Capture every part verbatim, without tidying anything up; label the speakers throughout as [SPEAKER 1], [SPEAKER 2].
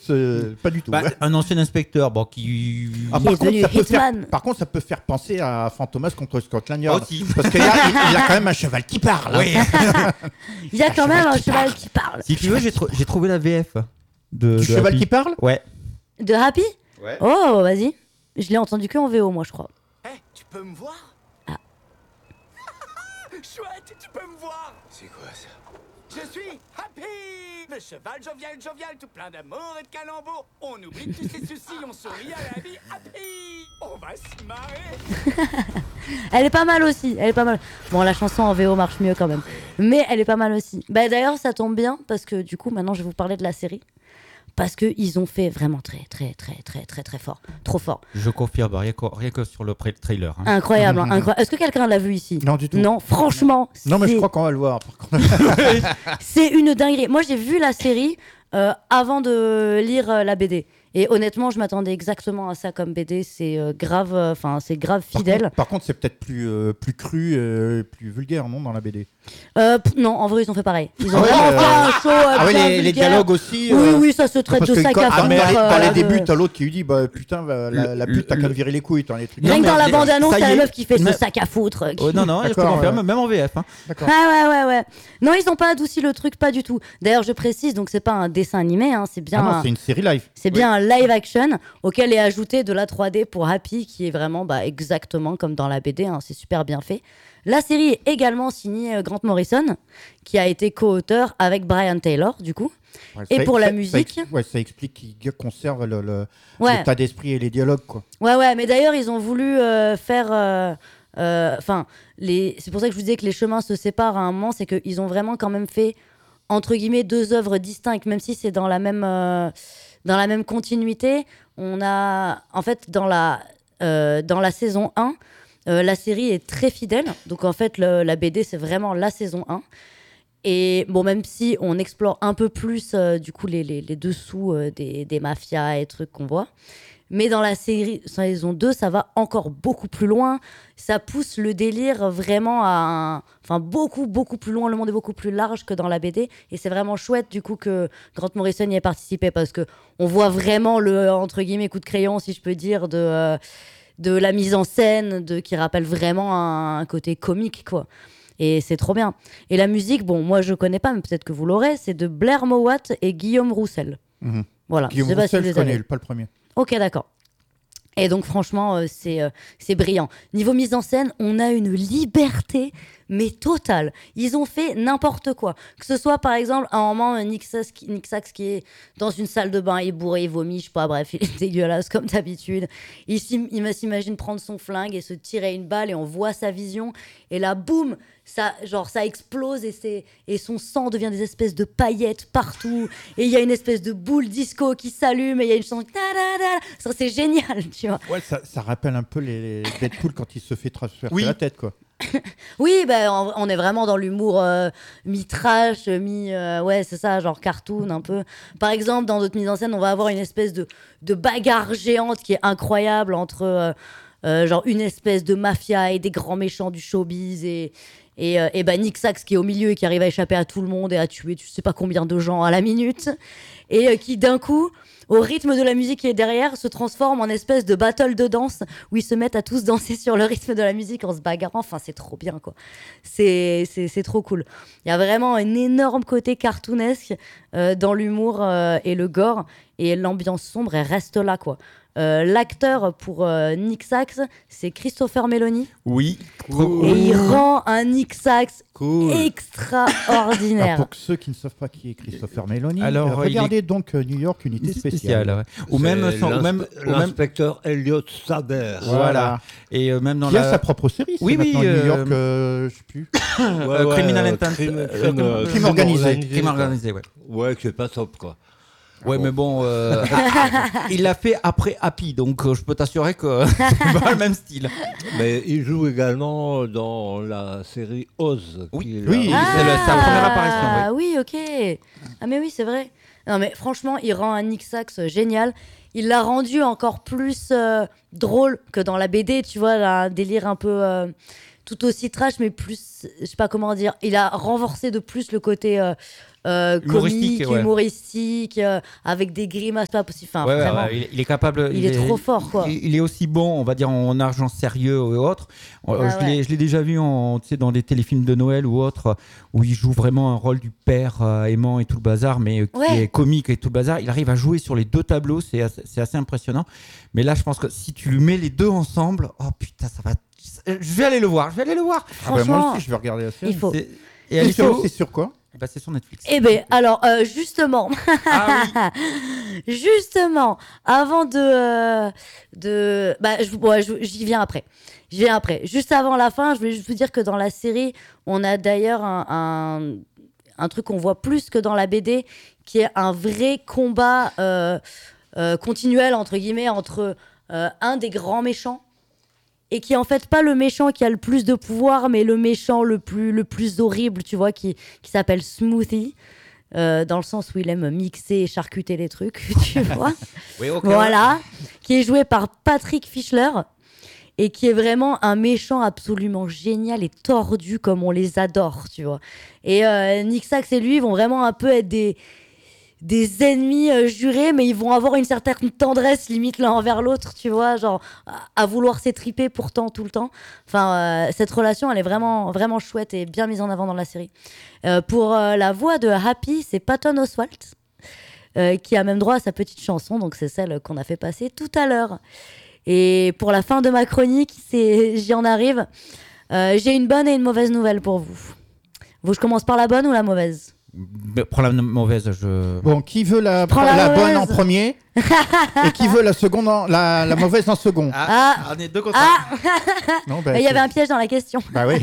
[SPEAKER 1] euh, pas du tout.
[SPEAKER 2] Bah, un ancien inspecteur, bon, qui.
[SPEAKER 1] Ah,
[SPEAKER 3] Il
[SPEAKER 1] par,
[SPEAKER 3] est
[SPEAKER 1] contre,
[SPEAKER 3] devenu
[SPEAKER 1] ça peut faire,
[SPEAKER 3] Hitman.
[SPEAKER 1] par contre, ça peut faire penser à Fantomas contre Scotland Yard.
[SPEAKER 2] Aussi.
[SPEAKER 1] Parce qu'il y, a- il y a quand même un cheval qui parle.
[SPEAKER 2] Oui.
[SPEAKER 3] Il y a quand même un cheval qui parle.
[SPEAKER 2] Si tu veux, j'ai, tr- j'ai trouvé la V F de.
[SPEAKER 1] Du
[SPEAKER 2] de
[SPEAKER 1] cheval
[SPEAKER 2] Happy.
[SPEAKER 1] qui parle
[SPEAKER 2] Ouais.
[SPEAKER 3] De Happy
[SPEAKER 2] Ouais.
[SPEAKER 3] Oh, vas-y. Je l'ai entendu que en V O, moi, je crois.
[SPEAKER 4] Hé, tu peux me voir?
[SPEAKER 3] Ah.
[SPEAKER 4] Chouette, tu peux me voir?
[SPEAKER 5] C'est quoi ça?
[SPEAKER 4] Je suis Happy! Le cheval jovial, jovial, tout plein d'amour et de calembours. On oublie tous ses soucis, on sourit à la vie. Happy! On va se marrer.
[SPEAKER 3] Elle est pas mal aussi, elle est pas mal. Bon, la chanson en V O marche mieux quand même. Mais elle est pas mal aussi. Bah d'ailleurs, ça tombe bien, parce que du coup, maintenant, je vais vous parler de la série. Parce qu'ils ont fait vraiment très, très, très, très, très, très fort. Trop fort.
[SPEAKER 2] Je confirme, rien que, rien que sur le pré- trailer. Hein.
[SPEAKER 3] Incroyable, hein, incroyable. Est-ce que quelqu'un l'a vu ici?
[SPEAKER 1] Non, du tout.
[SPEAKER 3] Non, franchement.
[SPEAKER 1] Non, mais je
[SPEAKER 3] c'est-
[SPEAKER 1] crois qu'on va le voir. Par contre.
[SPEAKER 3] C'est une dinguerie. Moi, j'ai vu la série euh, avant de lire euh, la B D. Et honnêtement, je m'attendais exactement à ça comme B D. C'est euh, grave, enfin, c'est grave
[SPEAKER 1] Par
[SPEAKER 3] fidèle.
[SPEAKER 1] contre, par contre, c'est peut-être plus, euh, plus cru, euh, plus vulgaire, non, dans la B D.
[SPEAKER 3] Euh, pff, non, en vrai, ils ont fait pareil. Ils ont
[SPEAKER 1] Ah ouais,
[SPEAKER 3] vraiment
[SPEAKER 1] euh,
[SPEAKER 3] fait un show euh,
[SPEAKER 1] Ah oui,
[SPEAKER 3] bien
[SPEAKER 1] les, les
[SPEAKER 3] vulgaire.
[SPEAKER 1] dialogues aussi.
[SPEAKER 3] Oui,
[SPEAKER 1] euh,
[SPEAKER 3] oui, ça se traite
[SPEAKER 1] parce
[SPEAKER 3] de
[SPEAKER 1] que
[SPEAKER 3] sac
[SPEAKER 1] quand-
[SPEAKER 3] à
[SPEAKER 1] dans,
[SPEAKER 3] foutre.
[SPEAKER 1] les, dans
[SPEAKER 3] euh,
[SPEAKER 1] les
[SPEAKER 3] de-
[SPEAKER 1] débuts, t'as l'autre qui lui dit bah putain, va- la, la
[SPEAKER 2] Le-
[SPEAKER 1] pute, t'as qu'à
[SPEAKER 2] le-
[SPEAKER 1] te virer les couilles, t'as les trucs.
[SPEAKER 2] Non,
[SPEAKER 3] Rien que
[SPEAKER 2] mais
[SPEAKER 3] dans la
[SPEAKER 2] les-
[SPEAKER 3] bande-annonce,
[SPEAKER 2] ça
[SPEAKER 3] t'as
[SPEAKER 2] y
[SPEAKER 3] la
[SPEAKER 2] est.
[SPEAKER 3] meuf qui fait ce
[SPEAKER 2] Mais-
[SPEAKER 3] sac à foutre. euh, qui-
[SPEAKER 2] Oh, non, non, je te
[SPEAKER 1] D'accord,
[SPEAKER 2] confirme,
[SPEAKER 1] ouais.
[SPEAKER 2] même en V F. Hein.
[SPEAKER 1] D'accord.
[SPEAKER 3] Ah ouais, ouais, ouais. Non, ils ont pas adouci le truc, pas du tout. D'ailleurs, je précise, donc c'est pas un dessin animé, hein, c'est bien,
[SPEAKER 1] Ah non,
[SPEAKER 3] un,
[SPEAKER 1] c'est une série live.
[SPEAKER 3] c'est bien un live action auquel est ajouté de la trois D pour Happy, qui est vraiment bah, exactement comme dans la B D, hein, c'est super bien fait. La série est également signée euh, Grant Morrison, qui a été co-auteur avec Brian Taylor, du coup.
[SPEAKER 1] Ouais,
[SPEAKER 3] Et
[SPEAKER 1] ça-
[SPEAKER 3] pour la
[SPEAKER 1] ça-
[SPEAKER 3] musique
[SPEAKER 1] ça, ex- ouais, ça explique qu'ils conservent le, le-
[SPEAKER 3] Ouais.
[SPEAKER 1] l'état d'esprit et les dialogues, quoi.
[SPEAKER 3] Ouais, ouais, mais d'ailleurs, ils ont voulu euh, faire. euh, euh, Enfin, les... c'est pour ça que je vous disais que les chemins se séparent à un moment, c'est qu'ils ont vraiment quand même fait, entre guillemets, deux œuvres distinctes, même si c'est dans la même, euh, dans la même continuité. On a. En fait, dans la, euh, dans la saison un, euh, la série est très fidèle. Donc, en fait, le- la B D, c'est vraiment la saison un. Et bon, même si on explore un peu plus, euh, du coup, les, les, les dessous euh, des, des mafias et trucs qu'on voit. Mais dans la série saison deux, ça va encore beaucoup plus loin. Ça pousse le délire vraiment à un... Enfin, beaucoup, beaucoup plus loin. Le monde est beaucoup plus large que dans la B D. Et c'est vraiment chouette, du coup, que Grant Morrison y ait participé. Parce qu'on voit vraiment le, entre guillemets, coup de crayon, si je peux dire, de, euh, de la mise en scène, de, qui rappelle vraiment un, un côté comique, quoi. Et c'est trop bien. Et la musique, bon, moi, je connais pas, mais peut-être que vous l'aurez. C'est de Blair Mowat et Guillaume Roussel.
[SPEAKER 1] Mhm.
[SPEAKER 3] Voilà.
[SPEAKER 1] Guillaume
[SPEAKER 3] Je sais pas si
[SPEAKER 1] Roussel,
[SPEAKER 3] vous
[SPEAKER 1] je
[SPEAKER 3] les
[SPEAKER 1] connais,
[SPEAKER 3] avez.
[SPEAKER 1] pas le premier.
[SPEAKER 3] Ok, d'accord. Et donc, franchement, euh, c'est euh, c'est brillant. Niveau mise en scène, on a une liberté, mais totale. Ils ont fait n'importe quoi. Que ce soit, par exemple, à un moment, Nick Sax, qui- Nick Sax qui est dans une salle de bain, il est bourré, il vomit, je sais pas, bref, il est dégueulasse comme d'habitude. Il, s'im- il m'a- s'imagine prendre son flingue et se tirer une balle et on voit sa vision. Et là, boum, ça, genre, ça explose et, c'est, et son sang devient des espèces de paillettes partout. Et il y a une espèce de boule disco qui s'allume et il y a une chanson. Ta-da-da. Ça, c'est génial, tu vois.
[SPEAKER 1] Ouais, ça, ça rappelle un peu les, les Deadpool quand il se fait transpercer
[SPEAKER 2] Oui.
[SPEAKER 1] la tête, quoi.
[SPEAKER 3] Oui, ben, on, on est vraiment dans l'humour euh, mi-trash, mi... euh, ouais, c'est ça, genre cartoon un peu. Par exemple, dans d'autres mises en scène, on va avoir une espèce de, de bagarre géante qui est incroyable entre euh, euh, genre une espèce de mafia et des grands méchants du showbiz et... Et, euh, et ben Nick Sax qui est au milieu et qui arrive à échapper à tout le monde et à tuer tu sais pas combien de gens à la minute. Et euh, qui d'un coup, au rythme de la musique qui est derrière, se transforme en espèce de battle de danse où ils se mettent à tous danser sur le rythme de la musique en se bagarrant. Enfin, c'est trop bien, quoi. C'est, c'est, c'est trop cool. Il y a vraiment un énorme côté cartoonesque euh, dans l'humour euh, et le gore. Et l'ambiance sombre, elle reste là, quoi. Euh, l'acteur pour euh, Nick Sax, c'est Christopher Meloni.
[SPEAKER 2] Oui.
[SPEAKER 3] Et il rend un Nick Sax
[SPEAKER 1] Cool.
[SPEAKER 3] extraordinaire.
[SPEAKER 1] Alors, pour ceux qui ne savent pas qui est Christopher Meloni,
[SPEAKER 2] Alors,
[SPEAKER 1] euh,
[SPEAKER 2] il
[SPEAKER 1] regardez donc euh, New York Unité
[SPEAKER 2] Unité
[SPEAKER 1] spéciale.
[SPEAKER 2] spéciale, ouais. Ou même,
[SPEAKER 5] C'est
[SPEAKER 2] sans- ou
[SPEAKER 5] l'inspe-
[SPEAKER 2] même, ou même-
[SPEAKER 5] l'inspecteur Elliot Saber.
[SPEAKER 2] Voilà. Et euh, même dans
[SPEAKER 1] Qui a
[SPEAKER 2] la.
[SPEAKER 1] sa propre série, c'est
[SPEAKER 2] Oui, oui,
[SPEAKER 1] maintenant New
[SPEAKER 2] euh,
[SPEAKER 1] York, euh, je sais plus.
[SPEAKER 2] Euh, Criminal
[SPEAKER 5] euh,
[SPEAKER 2] Intent-
[SPEAKER 5] crime,
[SPEAKER 2] euh,
[SPEAKER 5] crime,
[SPEAKER 2] euh,
[SPEAKER 5] euh,
[SPEAKER 1] crime organisé.
[SPEAKER 2] Crime
[SPEAKER 5] quoi.
[SPEAKER 2] organisé, ouais.
[SPEAKER 5] Ouais, que c'est pas top, quoi.
[SPEAKER 2] Ouais, mais bon, euh, il l'a fait après Happy, donc euh, je peux t'assurer que c'est pas le même style.
[SPEAKER 5] Mais il joue également dans la série Oz.
[SPEAKER 2] Oui.
[SPEAKER 5] qui est
[SPEAKER 1] Oui.
[SPEAKER 5] là.
[SPEAKER 2] c'est le- sa première apparition,
[SPEAKER 3] Ah oui, ok. Ah mais oui, c'est vrai. Non mais franchement, il rend un Nick Sax génial. Il l'a rendu encore plus euh, drôle que dans la B D, tu vois, là, un délire un peu euh, tout aussi trash, mais plus, je sais pas comment dire. Il a renforcé de plus le côté euh, euh,
[SPEAKER 2] Humoristique,
[SPEAKER 3] comique,
[SPEAKER 2] ouais.
[SPEAKER 3] humoristique, euh, avec des grimaces pas possibles. Enfin,
[SPEAKER 2] Ouais, ouais,
[SPEAKER 3] vraiment,
[SPEAKER 2] ouais, il, est- il est capable.
[SPEAKER 3] il est trop fort, quoi.
[SPEAKER 2] Il, il est aussi bon, on va dire, en argent sérieux et autres. Euh,
[SPEAKER 3] Ah
[SPEAKER 2] je
[SPEAKER 3] ouais.
[SPEAKER 2] l'ai- je l'ai déjà vu en, tu sais, dans des téléfilms de Noël ou autres, où il joue vraiment un rôle du père euh, aimant et tout le bazar, mais euh, qui
[SPEAKER 3] Ouais.
[SPEAKER 2] est comique et tout le bazar. Il arrive à jouer sur les deux tableaux, c'est assez, c'est assez impressionnant. Mais là, je pense que si tu lui mets les deux ensemble, oh putain, ça va. Je vais aller le voir, je vais aller le voir.
[SPEAKER 1] Ah bah, moi
[SPEAKER 3] Franchement,
[SPEAKER 1] aussi, je vais regarder la série.
[SPEAKER 3] il faut.
[SPEAKER 2] C'est- Et
[SPEAKER 1] C'est
[SPEAKER 2] elle est
[SPEAKER 1] sur,
[SPEAKER 2] sur,
[SPEAKER 1] c'est sur quoi
[SPEAKER 2] bah, c'est sur Netflix.
[SPEAKER 3] Eh ben, alors, euh, justement,
[SPEAKER 2] Ah
[SPEAKER 3] justement, avant de, euh, de, bah, je, ouais, je- j'y viens après. J'y viens après. Juste avant la fin, je voulais juste vous dire que dans la série, on a d'ailleurs un, un, un truc qu'on voit plus que dans la B D, qui est un vrai combat euh, euh, continuel entre guillemets entre euh, un des grands méchants. Et qui est en fait pas le méchant qui a le plus de pouvoir, mais le méchant le plus, le plus horrible, tu vois, qui, qui s'appelle Smoothie, euh, dans le sens où il aime mixer et charcuter les trucs, tu vois.
[SPEAKER 2] Oui, ok.
[SPEAKER 3] Voilà, qui est joué par Patrick Fischler, et qui est vraiment un méchant absolument génial et tordu comme on les adore, tu vois. Et euh, Nick Sax et lui vont vraiment un peu être des... des ennemis euh, jurés, mais ils vont avoir une certaine tendresse limite l'un envers l'autre, tu vois, genre à, à vouloir s'étriper pourtant tout le temps. Enfin, euh, cette relation, elle est vraiment, vraiment chouette et bien mise en avant dans la série. Euh, pour euh, la voix de Happy, c'est Patton Oswalt, euh, qui a même droit à sa petite chanson, donc c'est celle qu'on a fait passer tout à l'heure. Et pour la fin de ma chronique, c'est, j'y en arrive. Euh, j'ai une bonne et une mauvaise nouvelle pour vous. Vous, je commence par la bonne ou la mauvaise ?
[SPEAKER 2] Mais prends la mauvaise, je.
[SPEAKER 1] Bon, qui veut la,
[SPEAKER 3] prends la
[SPEAKER 1] la bonne
[SPEAKER 3] mauvaise.
[SPEAKER 1] en premier et qui veut la seconde en- la, la mauvaise en second
[SPEAKER 3] Ah.
[SPEAKER 2] on est deux contre
[SPEAKER 3] Ah,
[SPEAKER 1] Non, bah,
[SPEAKER 3] il y avait un piège dans la question.
[SPEAKER 1] Bah oui.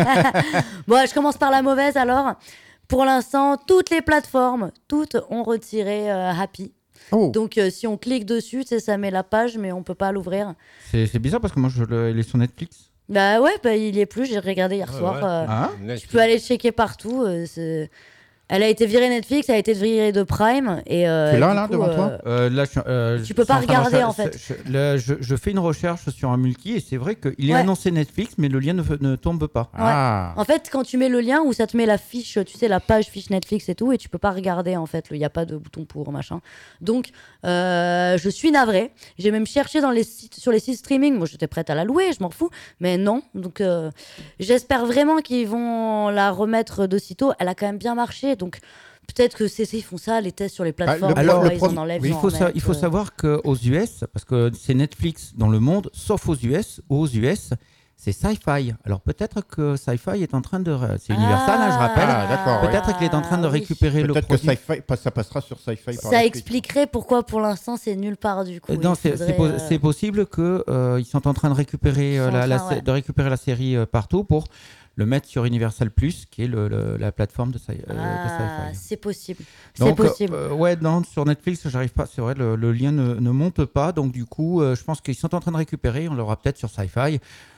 [SPEAKER 3] Bon, je commence par la mauvaise alors. Pour l'instant, toutes les plateformes, toutes ont retiré euh, Happy.
[SPEAKER 1] Oh.
[SPEAKER 3] Donc, euh, si on clique dessus, tu sais, ça met la page, mais on peut pas l'ouvrir.
[SPEAKER 2] C'est c'est bizarre parce que moi, je le- il est sur Netflix.
[SPEAKER 3] Bah ouais, bah, il y est plus. J'ai regardé hier
[SPEAKER 5] Ouais,
[SPEAKER 3] soir.
[SPEAKER 5] ouais.
[SPEAKER 3] euh,
[SPEAKER 2] Ah.
[SPEAKER 3] Tu peux aller checker partout. euh, c'est- Elle a été virée Netflix, elle a été virée de Prime. Et, euh,
[SPEAKER 1] Tu l'as,
[SPEAKER 3] du
[SPEAKER 1] là,
[SPEAKER 3] coup,
[SPEAKER 1] devant
[SPEAKER 3] euh,
[SPEAKER 1] toi
[SPEAKER 2] Euh, là, je, euh,
[SPEAKER 3] Tu
[SPEAKER 2] je
[SPEAKER 3] peux
[SPEAKER 2] suis
[SPEAKER 3] pas
[SPEAKER 2] en train de
[SPEAKER 3] regarder,
[SPEAKER 2] rechercher-
[SPEAKER 3] en fait.
[SPEAKER 2] Je, là, je, je fais une recherche sur un multi et c'est vrai qu'il est
[SPEAKER 3] Ouais.
[SPEAKER 2] annoncé Netflix, mais le lien ne, ne tombe pas.
[SPEAKER 1] Ah.
[SPEAKER 3] En fait, quand tu mets le lien où ça te met la fiche, tu sais, la page fiche Netflix et tout, et tu peux pas regarder en fait, il n'y a pas de bouton pour machin. Donc, euh, je suis navrée. J'ai même cherché dans les sites, sur les sites streaming. Moi, j'étais prête à la louer, je m'en fous, mais non. Donc, euh, j'espère vraiment qu'ils vont la remettre de sitôt. Elle a quand même bien marché, donc peut-être que C C ils font ça, les tests sur les plateformes.
[SPEAKER 1] le-
[SPEAKER 2] alors,
[SPEAKER 3] ouais,
[SPEAKER 1] le
[SPEAKER 3] ils
[SPEAKER 1] pro-
[SPEAKER 3] en enlèvent.
[SPEAKER 2] Mais
[SPEAKER 3] ils
[SPEAKER 2] il
[SPEAKER 3] en
[SPEAKER 2] faut, sa-
[SPEAKER 3] remettent,
[SPEAKER 2] il faut
[SPEAKER 3] euh.
[SPEAKER 2] savoir qu'aux U S, parce que c'est Netflix dans le monde, sauf aux U S, aux U S, c'est Sci-Fi. Alors peut-être que Sci-Fi est en train de. C'est Universal, hein, je rappelle.
[SPEAKER 1] Ah, d'accord, ouais.
[SPEAKER 2] Peut-être qu'il est en train de
[SPEAKER 3] oui.
[SPEAKER 2] récupérer le
[SPEAKER 1] Peut-être que
[SPEAKER 2] produit.
[SPEAKER 1] Sci-Fi, pas- ça passera sur Sci-Fi. par la
[SPEAKER 3] Ça
[SPEAKER 1] suite.
[SPEAKER 3] expliquerait pourquoi pour l'instant c'est nulle part du coup.
[SPEAKER 2] Euh, Non,
[SPEAKER 3] Il
[SPEAKER 2] c'est
[SPEAKER 3] faudrait,
[SPEAKER 2] c'est po-
[SPEAKER 3] euh,
[SPEAKER 2] c'est possible qu'ils euh, sont en train de récupérer, euh,
[SPEAKER 3] Ils sont en
[SPEAKER 2] la, la
[SPEAKER 3] train,
[SPEAKER 2] sé-
[SPEAKER 3] ouais.
[SPEAKER 2] de récupérer la série euh, partout pour le mettre sur Universal Plus, qui est le, le- la plateforme de, Sci- euh, de
[SPEAKER 3] Ah,
[SPEAKER 2] Sci-Fi.
[SPEAKER 3] c'est possible. C'est
[SPEAKER 2] Donc,
[SPEAKER 3] possible.
[SPEAKER 2] euh, ouais, non, sur Netflix, j'arrive pas. C'est vrai, le, le lien ne, ne monte pas. Donc, du coup, euh, je pense qu'ils sont en train de récupérer. On l'aura peut-être sur Sci-Fi.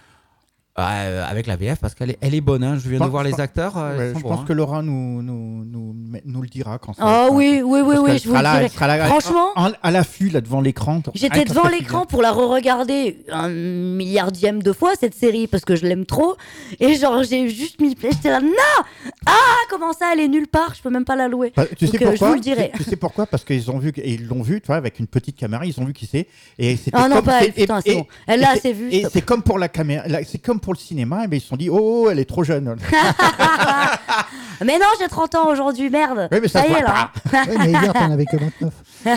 [SPEAKER 2] Euh, avec la V F, parce qu'elle est, elle est bonne. Hein. Je viens
[SPEAKER 1] Je
[SPEAKER 2] de voir
[SPEAKER 1] pense-
[SPEAKER 2] les acteurs. euh,
[SPEAKER 1] Ouais,
[SPEAKER 2] ils sont
[SPEAKER 1] je
[SPEAKER 2] bons,
[SPEAKER 1] pense
[SPEAKER 2] hein.
[SPEAKER 1] que Laura nous, nous, nous, nous le dira quand ça.
[SPEAKER 3] Ah
[SPEAKER 1] quand-
[SPEAKER 3] oui, oui, oui,
[SPEAKER 1] parce
[SPEAKER 3] oui,
[SPEAKER 1] qu'elle
[SPEAKER 3] je vous
[SPEAKER 1] sera
[SPEAKER 3] le
[SPEAKER 1] là,
[SPEAKER 3] dirai.
[SPEAKER 1] elle sera là,
[SPEAKER 3] Franchement,
[SPEAKER 1] en- à l'affût là devant l'écran.
[SPEAKER 3] j'étais
[SPEAKER 1] Avec
[SPEAKER 3] devant
[SPEAKER 1] sa
[SPEAKER 3] l'écran
[SPEAKER 1] figure.
[SPEAKER 3] pour la re-regarder un milliardième de fois cette série parce que je l'aime trop. Et genre, j'ai juste mis. J'étais là, non. Ah, comment ça, elle est nulle part. Je peux même pas la louer.
[SPEAKER 1] Bah, tu
[SPEAKER 3] Donc,
[SPEAKER 1] sais
[SPEAKER 3] euh,
[SPEAKER 1] pourquoi
[SPEAKER 3] je vous le dirai.
[SPEAKER 1] Tu, tu sais pourquoi Parce qu'ils ont vu, que- et ils l'ont vu, tu vois, avec une petite caméra, ils ont vu qui c'est. Et c'était
[SPEAKER 3] Ah non,
[SPEAKER 1] comme-
[SPEAKER 3] pas
[SPEAKER 1] c'est-
[SPEAKER 3] elle. Putain,
[SPEAKER 1] et-
[SPEAKER 3] c'est
[SPEAKER 1] et-
[SPEAKER 3] bon. Elle
[SPEAKER 1] et
[SPEAKER 3] l'a
[SPEAKER 1] c'est-
[SPEAKER 3] assez vu.
[SPEAKER 1] Et
[SPEAKER 3] stop.
[SPEAKER 1] c'est comme pour la caméra, là, c'est comme pour le cinéma. Et ben ils se sont dit, oh, elle est trop jeune.
[SPEAKER 3] Mais non, j'ai trente ans aujourd'hui, merde.
[SPEAKER 1] Oui, mais ça
[SPEAKER 3] y
[SPEAKER 1] se
[SPEAKER 3] est
[SPEAKER 1] voit
[SPEAKER 3] là.
[SPEAKER 6] Ouais, mais hier, t'en avais que vingt-neuf.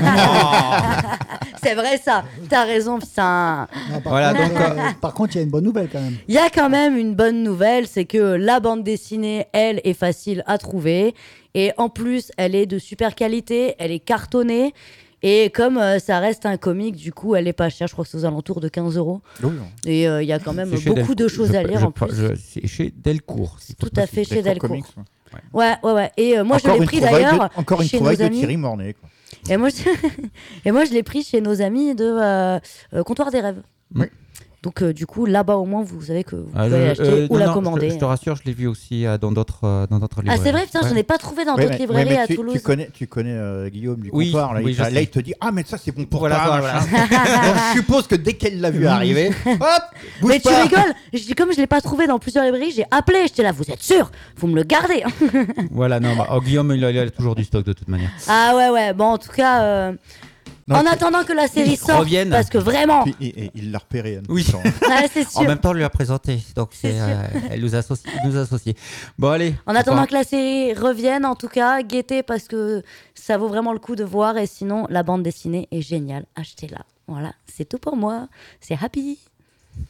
[SPEAKER 3] C'est vrai ça. T'as raison, putain.
[SPEAKER 6] Non, par,
[SPEAKER 2] Voilà,
[SPEAKER 6] contre,
[SPEAKER 2] donc,
[SPEAKER 6] euh, par contre, il y a une bonne nouvelle quand même.
[SPEAKER 3] Il y a quand même une bonne nouvelle, c'est que la bande dessinée, elle, est facile à trouver. Et en plus, elle est de super qualité, elle est cartonnée. Et comme euh, ça reste un comic, du coup, elle est pas chère. Je crois que c'est aux alentours de quinze euros. Et euh, il y a quand même
[SPEAKER 2] C'est chez
[SPEAKER 3] beaucoup de
[SPEAKER 2] Delcourt.
[SPEAKER 3] choses
[SPEAKER 2] Je-
[SPEAKER 3] à lire
[SPEAKER 2] je-
[SPEAKER 3] en plus.
[SPEAKER 2] je- C'est chez Delcourt. si
[SPEAKER 3] Tout
[SPEAKER 2] pas
[SPEAKER 3] à fait,
[SPEAKER 2] possible.
[SPEAKER 3] chez
[SPEAKER 1] Delcourt
[SPEAKER 3] Delcourt.
[SPEAKER 1] Comics, ouais.
[SPEAKER 3] Ouais, ouais, ouais. Et euh, moi, je
[SPEAKER 1] Encore
[SPEAKER 3] l'ai
[SPEAKER 1] une
[SPEAKER 3] pris
[SPEAKER 1] trouvaille de-
[SPEAKER 3] d'ailleurs
[SPEAKER 1] Encore une
[SPEAKER 3] chez
[SPEAKER 1] trouvaille
[SPEAKER 3] nos
[SPEAKER 1] de
[SPEAKER 3] amis.
[SPEAKER 1] Thierry Mornay. quoi.
[SPEAKER 3] Et moi, je... et moi, je l'ai pris chez nos amis de euh, euh, Comptoir des Rêves.
[SPEAKER 1] Oui.
[SPEAKER 3] Donc euh, du coup, là-bas au moins, vous savez que vous
[SPEAKER 2] Ah,
[SPEAKER 3] pouvez
[SPEAKER 2] je-
[SPEAKER 3] l'acheter
[SPEAKER 2] euh,
[SPEAKER 3] ou
[SPEAKER 2] non,
[SPEAKER 3] la
[SPEAKER 2] non,
[SPEAKER 3] commander.
[SPEAKER 2] Je, je te rassure, je l'ai vu aussi euh, dans d'autres euh, dans d'autres
[SPEAKER 3] Ah,
[SPEAKER 2] librairies.
[SPEAKER 3] c'est vrai, putain,
[SPEAKER 2] Ouais.
[SPEAKER 3] je n'en ai pas trouvé dans
[SPEAKER 1] Ouais,
[SPEAKER 3] d'autres
[SPEAKER 1] mais-
[SPEAKER 3] librairies
[SPEAKER 1] ouais, mais
[SPEAKER 3] à
[SPEAKER 1] tu,
[SPEAKER 3] Toulouse.
[SPEAKER 1] Tu connais, tu connais euh, Guillaume du
[SPEAKER 2] Oui,
[SPEAKER 1] comptoir. Là,
[SPEAKER 2] oui,
[SPEAKER 1] il,
[SPEAKER 2] je
[SPEAKER 1] là,
[SPEAKER 2] sais.
[SPEAKER 1] il te dit ah mais ça c'est bon pour
[SPEAKER 2] Voilà,
[SPEAKER 1] toi.
[SPEAKER 2] voilà,
[SPEAKER 1] machin. Donc je suppose que dès qu'elle l'a vu arriver, hop, bouge
[SPEAKER 3] Mais tu
[SPEAKER 1] pas.
[SPEAKER 3] rigoles. Je dis comme je l'ai pas trouvé dans plusieurs librairies, j'ai appelé. J'étais là, vous êtes sûr? Vous me le gardez.
[SPEAKER 2] Voilà, non, bah, oh, Guillaume, il a, il a toujours du stock de toute manière.
[SPEAKER 3] Ah ouais ouais. Bon, en tout cas, euh,
[SPEAKER 1] Non,
[SPEAKER 3] en
[SPEAKER 1] tu-
[SPEAKER 3] attendant que la série
[SPEAKER 2] Ils
[SPEAKER 3] sorte,
[SPEAKER 2] reviennent.
[SPEAKER 3] parce que vraiment,
[SPEAKER 1] Puis, et- et il l'a repéré. Anne,
[SPEAKER 2] Oui.
[SPEAKER 1] tout le temps.
[SPEAKER 3] ah, c'est
[SPEAKER 2] En
[SPEAKER 3] sûr.
[SPEAKER 2] même temps, on lui a présenté, donc
[SPEAKER 3] C'est
[SPEAKER 2] c'est,
[SPEAKER 3] sûr.
[SPEAKER 2] euh, elle nous associe, nous associe. Bon, allez.
[SPEAKER 3] En attendant
[SPEAKER 2] encore-
[SPEAKER 3] que la série revienne, en tout cas, guettez parce que ça vaut vraiment le coup de voir. Et sinon, la bande dessinée est géniale. Achetez-la. Voilà, c'est tout pour moi. C'est Happy.